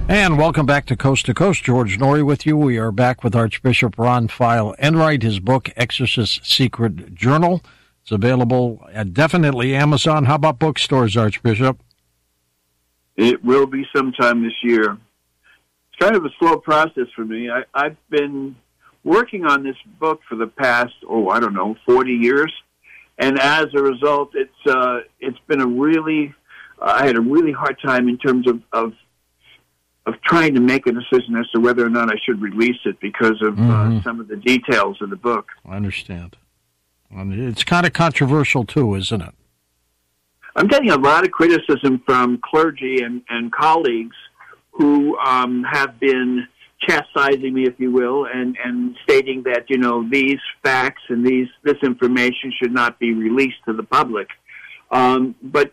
And welcome back to Coast. George Noory with you. We are back with Archbishop Ron Feil Enright, his book, Exorcist Secret Journal. It's available at definitely Amazon. How about bookstores, Archbishop? It will be sometime this year. It's kind of a slow process for me. I've been working on this book for the past, 40 years. And as a result, it's been I had a really hard time in terms of trying to make a decision as to whether or not I should release it because of some of the details of the book. I understand. It's kind of controversial, too, isn't it? I'm getting a lot of criticism from clergy and colleagues who have been chastising me, if you will, and stating that, these facts and this information should not be released to the public. But,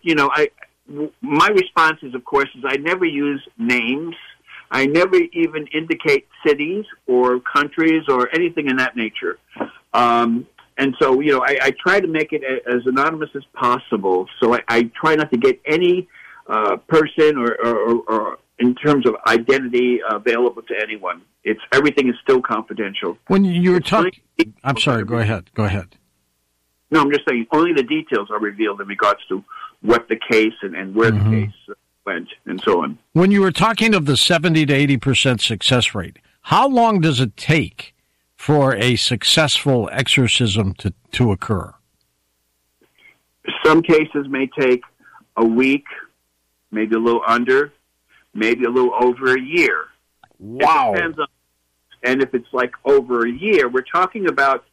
my response is, of course, I never use names. I never even indicate cities or countries or anything in that nature. And so, I try to make it as anonymous as possible. So I try not to get any person or in terms of identity available to anyone. Everything is still confidential. When you were talking... I'm sorry, go ahead. No, I'm just saying only the details are revealed in regards to what the case and where the case went and so on. When you were talking of the 70 to 80% success rate, how long does it take for a successful exorcism to occur? Some cases may take a week, maybe a little under, maybe a little over a year. Wow. It depends on, and if it's like over a year, we're talking about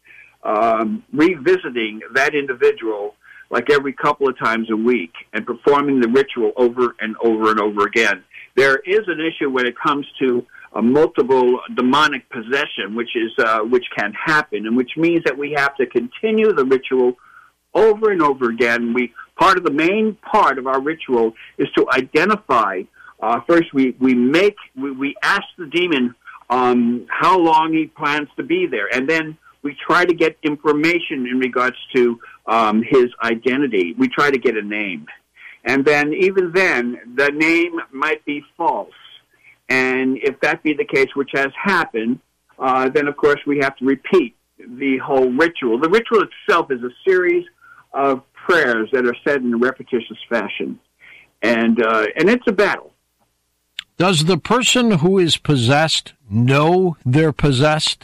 revisiting that individual like every couple of times a week and performing the ritual over and over and over again. There is an issue when it comes to a multiple demonic possession, which can happen, and which means that we have to continue the ritual over and over again. The main part of our ritual is to identify. First, we ask the demon how long he plans to be there, and then we try to get information in regards to his identity. We try to get a name. And then, even then, the name might be false. And if that be the case, which has happened, then, of course, we have to repeat the whole ritual. The ritual itself is a series of prayers that are said in a repetitious fashion. And it's a battle. Does the person who is possessed know they're possessed?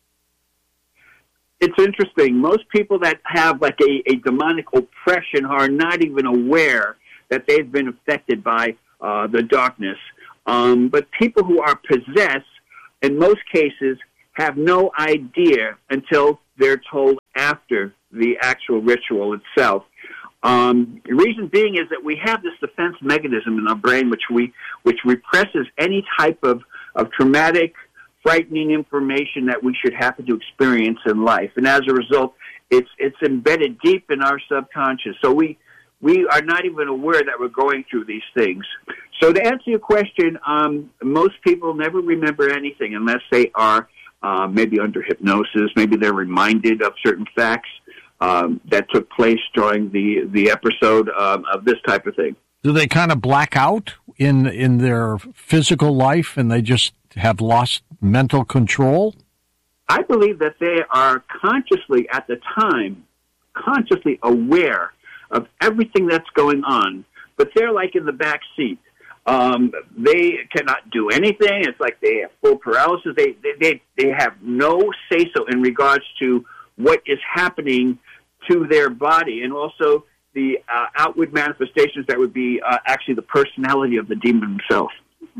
It's interesting. Most people that have like a demonic oppression are not even aware that they've been affected by the darkness. But people who are possessed, in most cases, have no idea until they're told after the actual ritual itself. The reason being is that we have this defense mechanism in our brain which represses any type of traumatic, frightening information that we should happen to experience in life. And as a result, it's embedded deep in our subconscious. So we are not even aware that we're going through these things. So to answer your question, most people never remember anything unless they are maybe under hypnosis. Maybe they're reminded of certain facts that took place during the episode of this type of thing. Do they kind of black out in their physical life and they just have lost mental control? I believe that they are consciously, at the time, aware of everything that's going on, but they're like in the back seat. They cannot do anything. It's like they have full paralysis. They have no say-so in regards to what is happening to their body, and also the outward manifestations that would be actually the personality of the demon himself.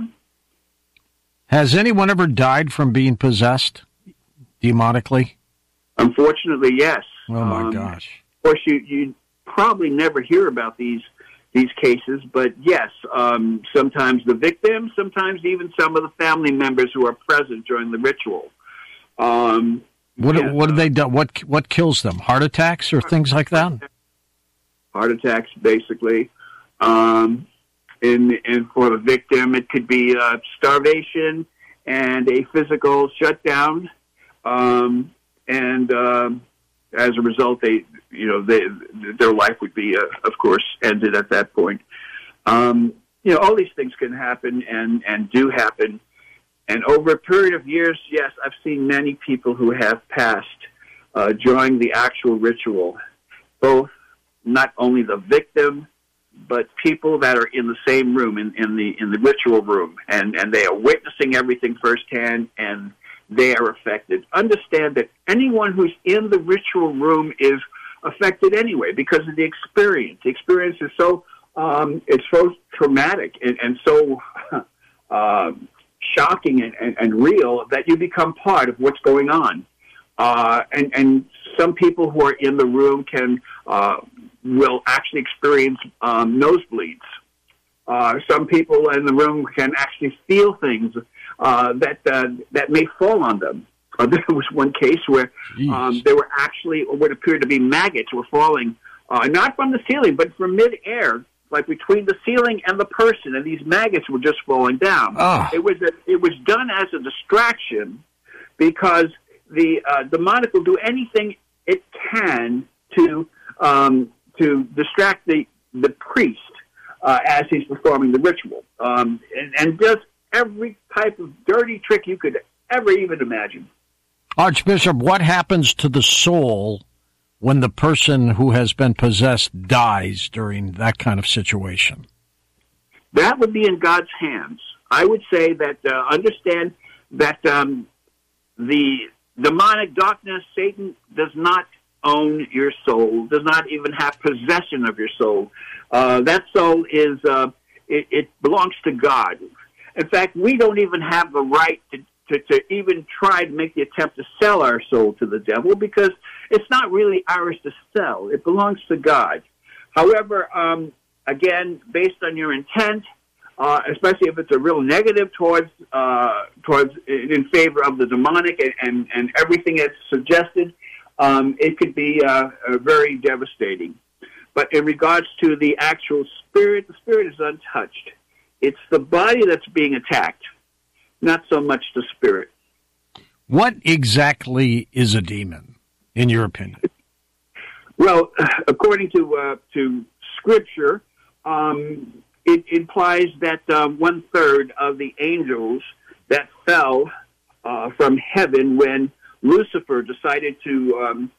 Has anyone ever died from being possessed demonically? Unfortunately, yes. Oh, my gosh. Of course, you probably never hear about these cases, but yes, sometimes the victim, sometimes even some of the family members who are present during the ritual. What do they do? What kills them? Heart attacks or things like that? Heart attacks, basically. And for the victim, it could be starvation and a physical shutdown, and as a result, their life would be, of course, ended at that point. all these things can happen and do happen. And over a period of years, yes, I've seen many people who have passed during the actual ritual, both not only the victim, but people that are in the same room, in the ritual room, and they are witnessing everything firsthand, and they are affected. Understand that anyone who's in the ritual room is affected anyway because of the experience. The experience is so it's so traumatic and so shocking and real that you become part of what's going on. And some people who are in the room will actually experience nosebleeds. Some people in the room can actually feel things that may fall on them. There was one case where there were actually what appeared to be maggots were falling, not from the ceiling, but from midair, like between the ceiling and the person, and these maggots were just falling down. It was done as a distraction because the demonic will do anything it can to distract the priest as he's performing the ritual, and does every type of dirty trick you could ever even imagine. Archbishop, what happens to the soul when the person who has been possessed dies during that kind of situation? That would be in God's hands. I would say that understand that the demonic darkness, Satan, does not own your soul, does not even have possession of your soul. That soul is it belongs to God. In fact, we don't even have the right to even try to make the attempt to sell our soul to the devil because it's not really ours to sell. It belongs to God. However, again, based on your intent, especially if it's a real negative towards in favor of the demonic and everything that's suggested, it could be very devastating. But in regards to the actual spirit, the spirit is untouched. It's the body that's being attacked, not so much the spirit. What exactly is a demon, in your opinion? Well, according to Scripture, it implies that 1/3 of the angels that fell from heaven when Lucifer decided to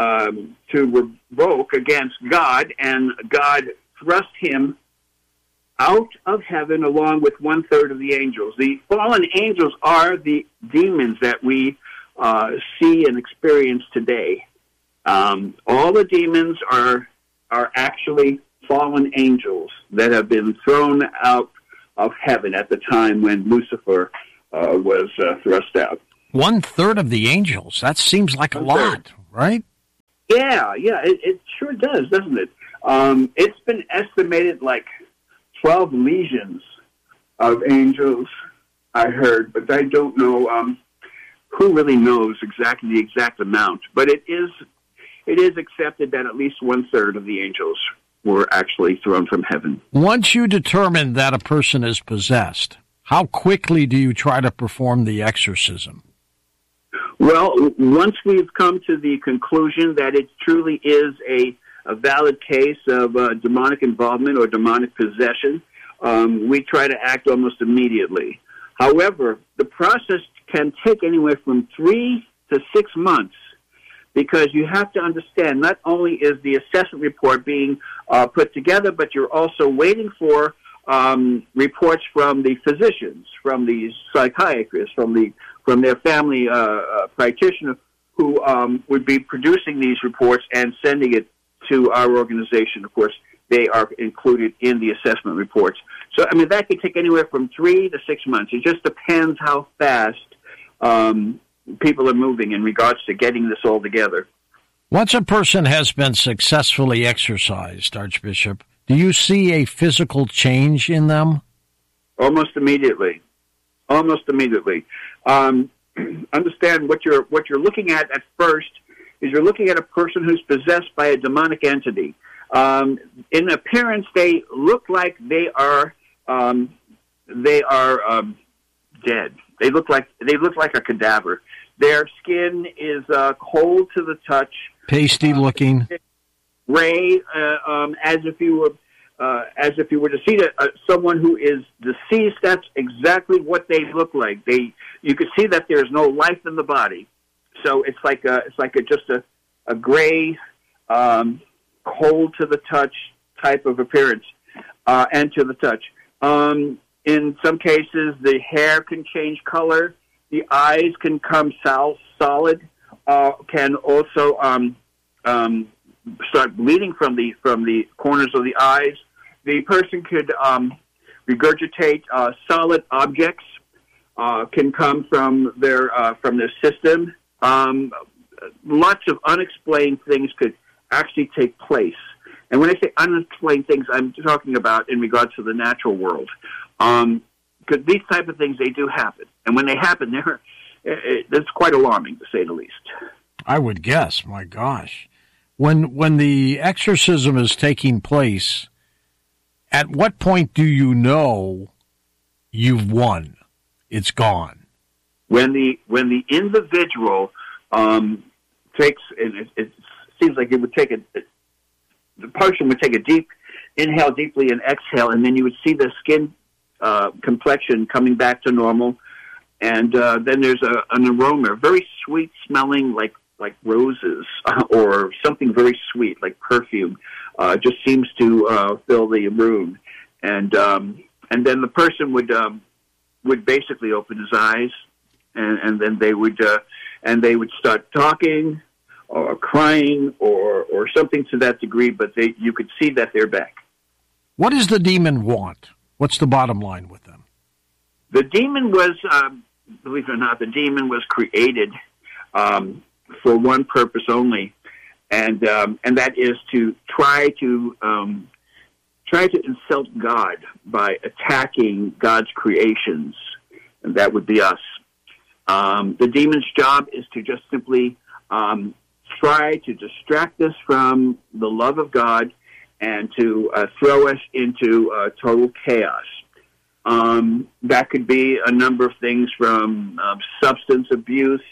revoke against God, and God thrust him out of heaven along with 1/3 of the angels. The fallen angels are the demons that we see and experience today. All the demons are actually fallen angels that have been thrown out of heaven at the time when Lucifer was thrust out. 1/3 of the angels. That seems like a lot, right? Yeah, it sure does, doesn't it? It's been estimated like 12 legions of angels, I heard, but I don't know who really knows exactly the exact amount. But it is accepted that at least 1/3 of the angels were actually thrown from heaven. Once you determine that a person is possessed, how quickly do you try to perform the exorcism? Well, once we've come to the conclusion that it truly is a valid case of demonic involvement or demonic possession, we try to act almost immediately. However, the process can take anywhere from 3 to 6 months because you have to understand not only is the assessment report being put together, but you're also waiting for reports from the physicians, from the psychiatrists, from their family practitioner who would be producing these reports and sending it to our organization. Of course, they are included in the assessment reports. So, I mean, that could take anywhere from 3 to 6 months. It just depends how fast people are moving in regards to getting this all together. Once a person has been successfully exorcised, Archbishop, do you see a physical change in them? Almost immediately. Understand what you're looking at first is you're looking at a person who's possessed by a demonic entity. In appearance, they look like they are dead. They look like a cadaver. Their skin is cold to the touch, pasty looking, gray, as if you were as if you were to see someone who is deceased. That's exactly what they look like. You could see that there's no life in the body. So it's like just a gray, cold to the touch type of appearance, and to the touch. In some cases, the hair can change color. The eyes can come solid. Can also start bleeding from the corners of the eyes. The person could regurgitate solid objects. Can come from their system. Lots of unexplained things could actually take place. And when I say unexplained things, I'm talking about in regards to the natural world. Because these type of things, they do happen. And when they happen, it's quite alarming, to say the least. I would guess. My gosh. When the exorcism is taking place, at what point do you know you've won? It's gone. When the individual takes, and it seems like it would take the person would take a deep inhale deeply and exhale, and then you would see the skin complexion coming back to normal, and then there's an aroma, very sweet smelling, like roses or something very sweet, like perfume, just seems to fill the room, and then the person would basically open his eyes, and then they would start talking or crying or something to that degree, but you could see that they're back. What does the demon want? What's the bottom line with them? The demon was, believe it or not, the demon was created for one purpose only, and that is to try to insult God by attacking God's creations, and that would be us. The demon's job is to just simply try to distract us from the love of God and to throw us into total chaos. That could be a number of things, from substance abuse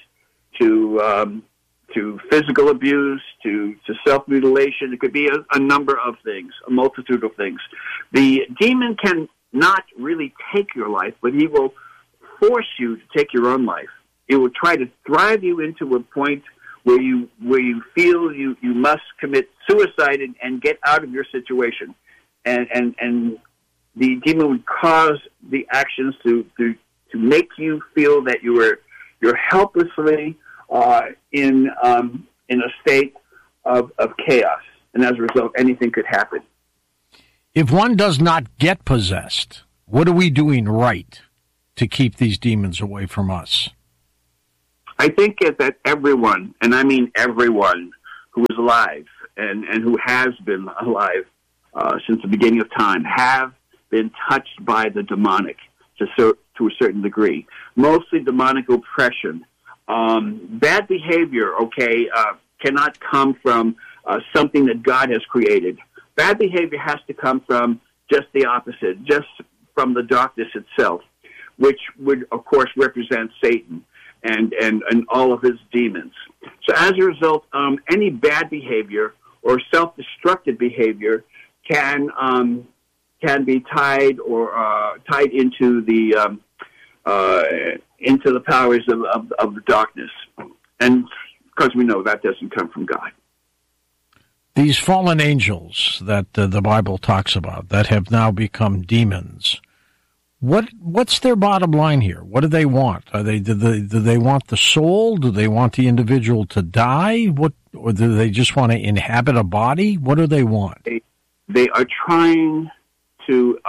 to physical abuse to self-mutilation. It could be a number of things, a multitude of things. The demon can not really take your life, but he will force you to take your own life. It will try to drive you into a point where you feel you must commit suicide and get out of your situation, and the demon would cause the actions to make you feel that you're helplessly in a state of chaos, and as a result, anything could happen. If one does not get possessed, what are we doing right to keep these demons away from us? I think that everyone, and I mean everyone, who is alive and who has been alive since the beginning of time, have been touched by the demonic to a certain degree. Mostly demonic oppression. Bad behavior, cannot come from something that God has created. Bad behavior has to come from just the opposite, just from the darkness itself, which would, of course, represent Satan and all of his demons. So as a result, any bad behavior or self-destructive behavior can be tied into the powers of the darkness, and because we know that doesn't come from God. These fallen angels that the Bible talks about that have now become demons, what's their bottom line here? What do they want? Do they want the soul? Do they want the individual to die? Or do they just want to inhabit a body? What do they want? They are trying to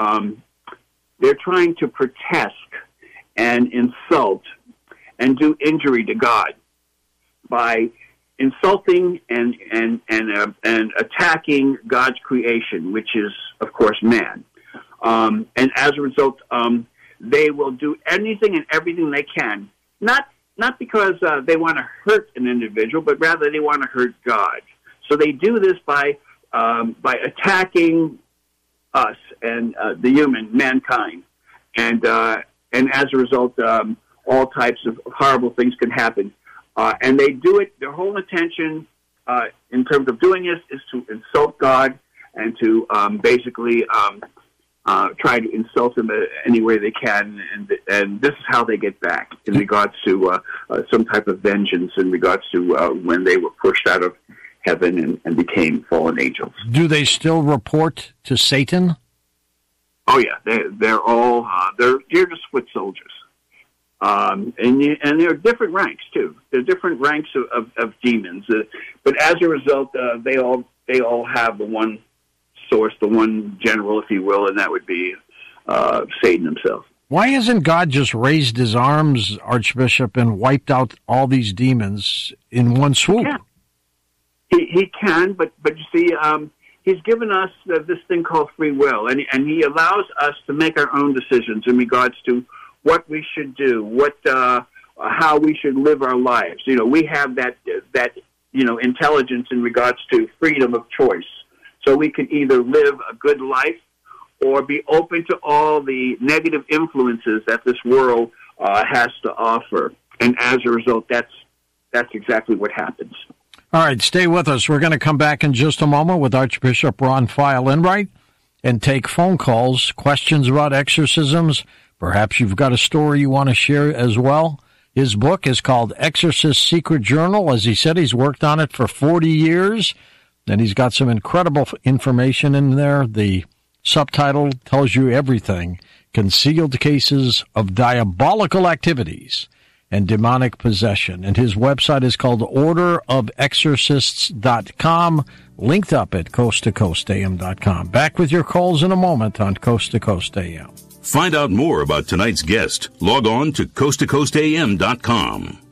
protest and insult and do injury to God by insulting and attacking God's creation, which is, of course, man. And as a result, they will do anything and everything they can, not because they want to hurt an individual, but rather they want to hurt God. So they do this by attacking us and mankind, and as a result, all types of horrible things can happen. And they do it. Their whole intention, in terms of doing this, is to insult God and to basically try to insult them any way they can, and this is how they get back in regards to some type of vengeance in regards to when they were pushed out of heaven and became fallen angels. Do they still report to Satan? Oh yeah, they're all they're just foot soldiers, and there are different ranks too. There are different ranks of demons, but as a result, they all have the one source, the one general, if you will, and that would be Satan himself. Why hasn't God just raised his arms, Archbishop, and wiped out all these demons in one swoop? He can, but you see, he's given us this thing called free will, and he allows us to make our own decisions in regards to what we should do, how we should live our lives. You know, we have that intelligence in regards to freedom of choice. So we can either live a good life or be open to all the negative influences that this world has to offer. And as a result, that's exactly what happens. All right, stay with us. We're going to come back in just a moment with Archbishop Ron File Enright and take phone calls, questions about exorcisms. Perhaps you've got a story you want to share as well. His book is called Exorcist Secret Journal. As he said, he's worked on it for 40 years. And he's got some incredible information in there. The subtitle tells you everything. Concealed Cases of Diabolical Activities and Demonic Possession. And his website is called orderofexorcists.com, linked up at coasttocoastam.com. Back with your calls in a moment on Coast to Coast AM. Find out more about tonight's guest. Log on to coasttocoastam.com.